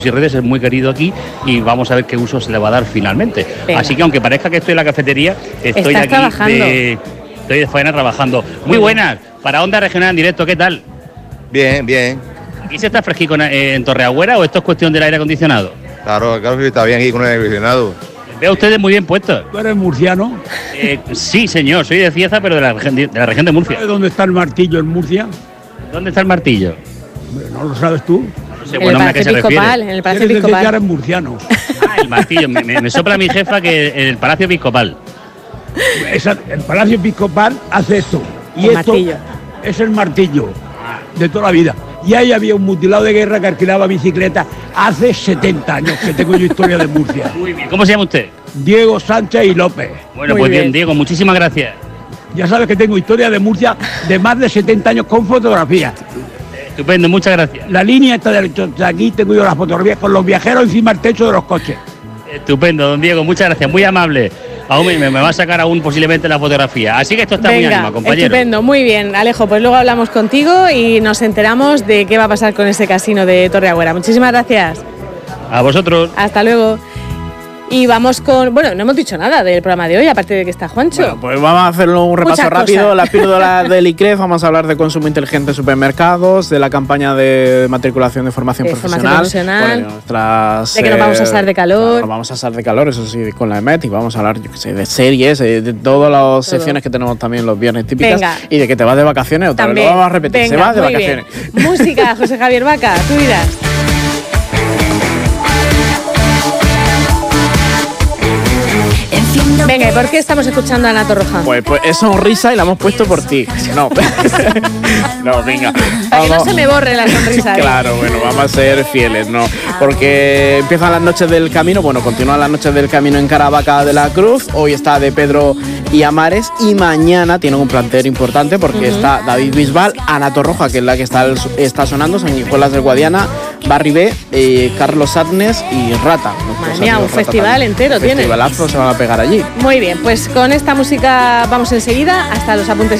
y redes es muy querido aquí y vamos a ver qué uso se le va a dar finalmente. Venga. Así que aunque parezca que estoy en la cafetería, estoy Estás aquí trabajando. estoy de faena trabajando. Muy buenas, para Onda Regional en directo, ¿qué tal? Bien, bien. ¿Aquí se está fresquico en Torreagüera o esto es cuestión del aire acondicionado? Claro que está bien aquí con el aire acondicionado. Veo a ustedes muy bien puestos. ¿Tú eres murciano? Sí, señor, soy de Cieza, pero de la región de Murcia. ¿Sabes dónde está el martillo en Murcia? ¿Dónde está el martillo? Hombre, ¿no lo sabes tú? No sé, En el bueno, ¿a qué Palacio se refiere? Episcopal, en el Palacio Quieres decir que Episcopal. eres murciano. Ah, el martillo. Me sopla mi jefa que en el Palacio Episcopal. El Palacio Episcopal hace esto. Y El esto martillo. es el martillo de toda la vida. Y ahí había un mutilado de guerra que alquilaba bicicleta hace 70 años que tengo yo historia de Murcia. Muy bien. ¿Cómo se llama usted? Diego Sánchez y López. Bueno, Muy pues bien, bien. Diego, muchísimas gracias. Ya sabes que tengo historia de Murcia de más de 70 años con fotografías. Estupendo, muchas gracias. La línea está de aquí, tengo yo las fotografías con los viajeros encima del techo de los coches. Estupendo, don Diego, muchas gracias, muy amable. Aún me va a sacar aún posiblemente la fotografía. Así que esto está muy Venga, ánima, compañero. estupendo, muy bien, Alejo. Pues luego hablamos contigo y nos enteramos de qué va a pasar con ese casino de Torreagüera. Muchísimas gracias. A vosotros. Hasta luego. Y vamos con... Bueno, no hemos dicho nada del programa de hoy, aparte de que está Juancho. Bueno, pues vamos a hacerlo un repaso Muchas rápido. cosas. La píldora del ICREF, vamos a hablar de consumo inteligente en supermercados, de la campaña de matriculación de formación De profesional. formación profesional. Bueno, nuestras, De que nos vamos a asar de calor. claro, nos vamos a asar de calor, eso sí, con la EMET. Y vamos a hablar, yo qué sé, de series, de todas las secciones que tenemos también los viernes típicas. Venga. Y de que te vas de vacaciones otra vez. Lo vamos a repetir, se Venga, va de muy vacaciones. bien. Música, José Javier Vaca, tú dirás. Venga, ¿y por qué estamos escuchando a Ana Torroja? Pues es sonrisa y la hemos puesto por ti. No, no, venga. Para que no Vamos. se me borre la sonrisa. ¿eh? Claro, bueno, vamos a ser fieles, ¿no? Porque empiezan las noches del camino, bueno, continúan las noches del camino en Caravaca de la Cruz. Hoy está de Pedro y Amares y mañana tienen un plantel importante porque está David Bisbal, Ana Torroja, que es la que está sonando, Sanguijuelas del Guadiana, Barry B, Carlos Adnes y Rata. Madre mía, un festival entero tiene. Festivalazo se van a pegar allí. Muy bien, pues con esta música vamos enseguida hasta los apuntes